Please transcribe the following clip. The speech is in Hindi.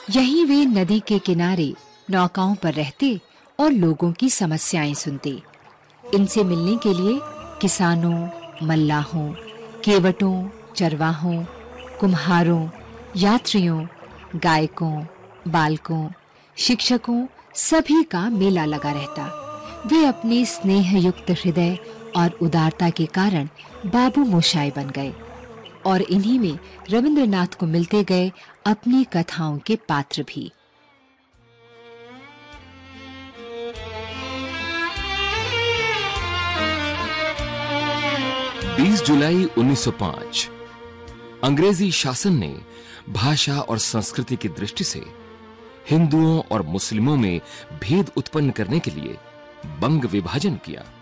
यहीं वे नदी के किनारे नौकाओं पर रहते और लोगों की समस्याएं सुनते। इनसे मिलने के लिए किसानों, मल्लाहों, केवटों, चरवाहों, कुम्हारों, यात्रियों, गायकों, बालकों, शिक्षकों सभी का मेला लगा रहता। वे अपने स्नेहयुक्त हृदय और उदारता के कारण बाबू मोशाय बन गए और इन्हीं में रविंद्रनाथ को मिलते गए अपनी कथाओं के पात्र भी। 20 जुलाई 1905 अंग्रेजी शासन ने भाषा और संस्कृति की दृष्टि से हिंदुओं और मुस्लिमों में भेद उत्पन्न करने के लिए बंग विभाजन किया।